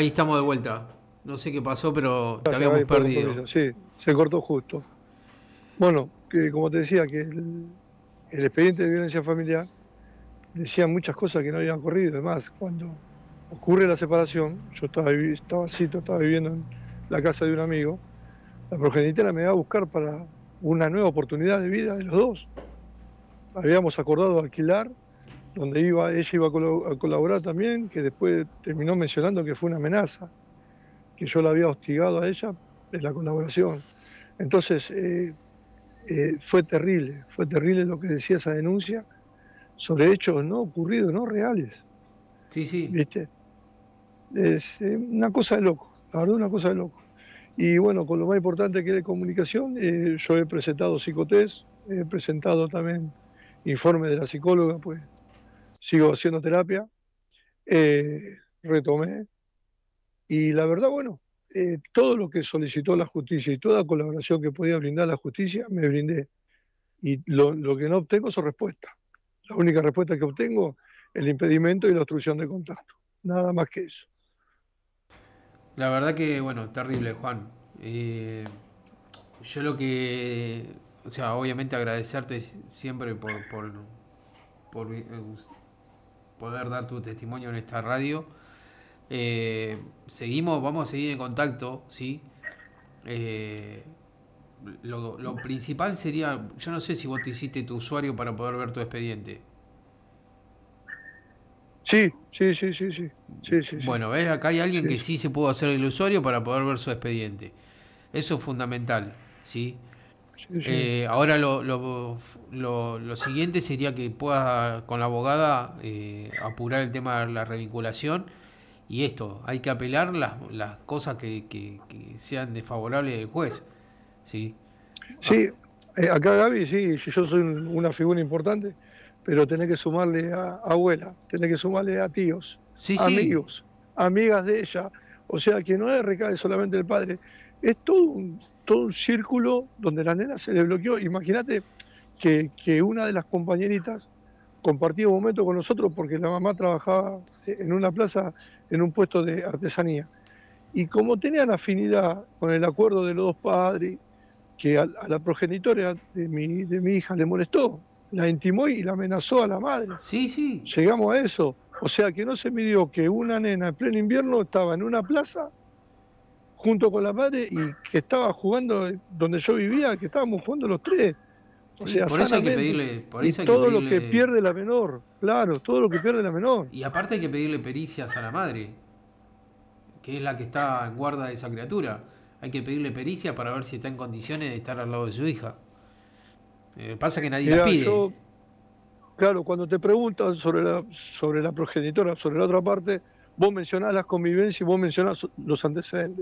Ahí estamos de vuelta. No sé qué pasó, pero te Gracias, habíamos Gaby, por el perdido. compromiso. Sí, se cortó justo. Bueno, que como te decía, que el expediente de violencia familiar decía muchas cosas que no habían ocurrido. Además, cuando ocurre la separación, yo estaba viviendo en la casa de un amigo, la progenitora me va a buscar para una nueva oportunidad de vida de los dos. Habíamos acordado alquilar, donde ella iba a colaborar también, que después terminó mencionando que fue una amenaza, que yo la había hostigado a ella de la colaboración. Entonces, fue terrible lo que decía esa denuncia sobre hechos no ocurridos, no reales, Sí, sí. ¿viste? Es una cosa de loco, la verdad, una cosa de loco. Y bueno, con lo más importante que es la comunicación, yo he presentado psicotest, he presentado también informe de la psicóloga, pues sigo haciendo terapia, retomé, y la verdad, bueno, todo lo que solicitó la justicia y toda colaboración que podía brindar la justicia, me brindé. Y lo que no obtengo son respuestas. La única respuesta que obtengo es el impedimento y la obstrucción de contacto. Nada más que eso. La verdad que, bueno, terrible, Juan. Eh, yo lo que, o sea, obviamente agradecerte siempre por poder dar tu testimonio en esta radio. Vamos a seguir en contacto, ¿sí? Eh, lo principal sería, yo no sé si vos te hiciste tu usuario para poder ver tu expediente. Sí, sí, sí, sí, sí. Sí, sí, sí. Bueno, ¿ves? Acá hay alguien Sí, que sí. sí se pudo hacer el usuario para poder ver su expediente. Eso es fundamental, ¿sí? Sí, sí. Ahora lo siguiente sería que puedas con la abogada apurar el tema de la revinculación y esto, hay que apelar las cosas que sean desfavorables del juez, ¿sí? Ah, Sí, acá Gaby, sí, yo soy una figura importante, pero tenés que sumarle a abuela, tenés que sumarle a tíos, sí, sí, amigos, amigas de ella. O sea, que no es recae solamente el padre. Es todo un círculo donde la nena se le bloqueó. Imagínate que una de las compañeritas compartía un momento con nosotros porque la mamá trabajaba en una plaza, en un puesto de artesanía. Y como tenían afinidad con el acuerdo de los dos padres, que a la progenitora de mi hija le molestó, la intimó y la amenazó a la madre. sí, sí. Llegamos a eso. O sea que no se midió que una nena en pleno invierno estaba en una plaza junto con la madre y que estaba jugando donde yo vivía, que estábamos jugando los tres, o Sí, sea, por eso hay que sanamente. pedirle, por Y eso hay que todo lo que pedirle, pierde la menor, claro, todo lo que pierde la menor. y aparte hay que pedirle pericias a la madre, que es la que está en guarda de esa criatura. Hay que pedirle pericia para ver si está en condiciones de estar al lado de su hija. Pasa que nadie las Mirá, pide. claro, cuando te preguntan sobre la progenitora, sobre la otra parte, vos mencionás las convivencias y vos mencionás los antecedentes.